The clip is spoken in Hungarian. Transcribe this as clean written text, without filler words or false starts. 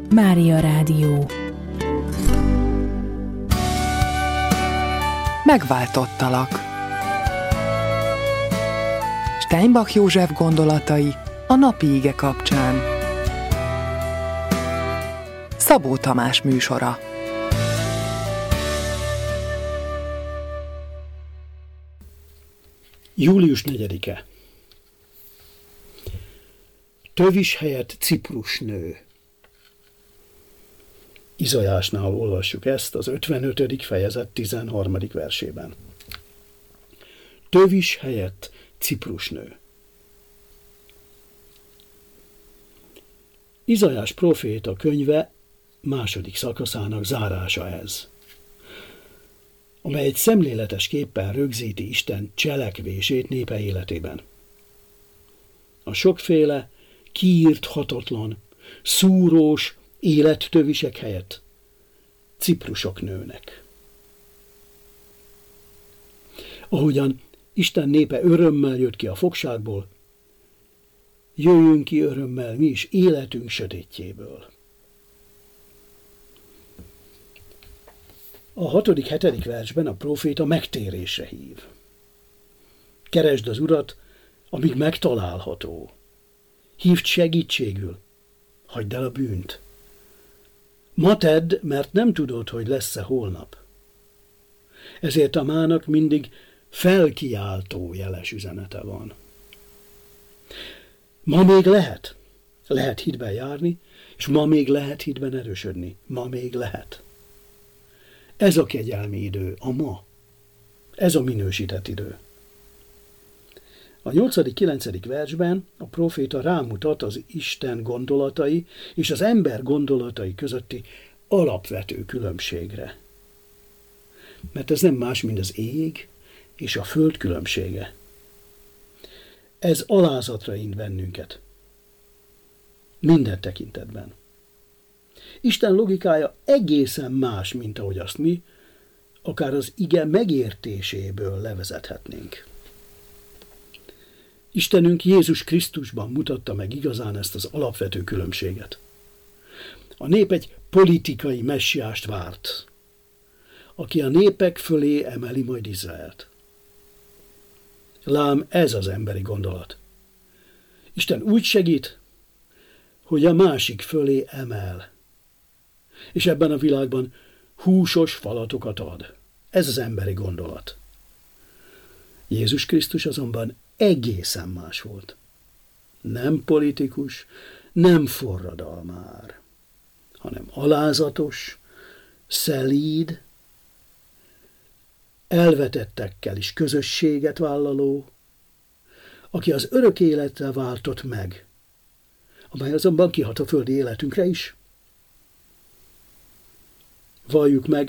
Mária Rádió. Megváltottalak. Steinbach József gondolatai a napi ige kapcsán. Szabó Tamás műsora. Július 4-e. Tövis helyett ciprusnő. Izajásnál olvassuk ezt az 55. fejezet 13. versében. Tövis helyett ciprusnő. Izajás próféta könyve második szakaszának zárása ez, amely egy szemléletes képpen rögzíti Isten cselekvését népe életében. A sokféle, kiírthatatlan, szúrós élettövisek helyett ciprusok nőnek. Ahogyan Isten népe örömmel jött ki a fogságból, jöjjünk ki örömmel mi is életünk sötétjéből. A 6.-7. versben a próféta megtérésre hív. Keresd az Urat, amíg megtalálható. Hívd segítségül, hagyd el a bűnt. Ma tedd, mert nem tudod, hogy lesz-e holnap. Ezért a mának mindig felkiáltó jeles üzenete van. Ma még lehet hitben járni, és ma még lehet hitben erősödni. Ma még lehet. Ez a kegyelmi idő, a ma. Ez a minősített idő. A 8.-9. versben a próféta rámutat az Isten gondolatai és az ember gondolatai közötti alapvető különbségre. Mert ez nem más, mint az ég és a föld különbsége. Ez alázatra int bennünket. Minden tekintetben. Isten logikája egészen más, mint ahogy azt mi, akár az ige megértéséből levezethetnénk. Istenünk Jézus Krisztusban mutatta meg igazán ezt az alapvető különbséget. A nép egy politikai messiást várt, aki a népek fölé emeli majd Izraelt. Lám ez az emberi gondolat. Isten úgy segít, hogy a másik fölé emel, és ebben a világban húsos falatokat ad. Ez az emberi gondolat. Jézus Krisztus azonban egészen más volt. Nem politikus, nem forradalmár, hanem alázatos, szelíd, elvetettekkel is közösséget vállaló, aki az örök életre váltott meg, amely azonban kihat a földi életünkre is. Valljuk meg,